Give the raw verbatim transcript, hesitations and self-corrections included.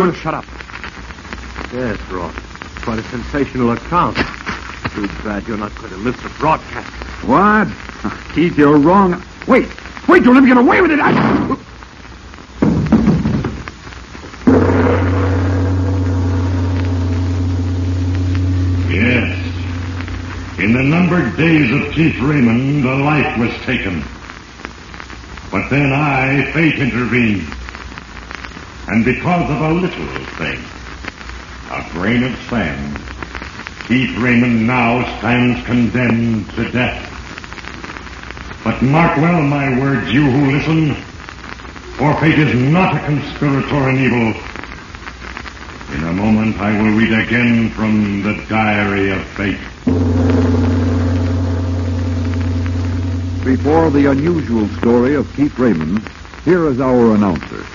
Shut up. Yes, Ross. Quite a sensational account. Too bad you're not going to live to broadcast. What? Keith, you're wrong. Wait. Wait, you'll never get away with it. I... Yes. In the numbered days of Keith Raymond, a life was taken. But then I, fate, intervened. And because of a little thing, a grain of sand, Keith Raymond now stands condemned to death. But mark well my words, you who listen, for fate is not a conspirator in evil. In a moment I will read again from the diary of fate. Before the unusual story of Keith Raymond, here is our announcer.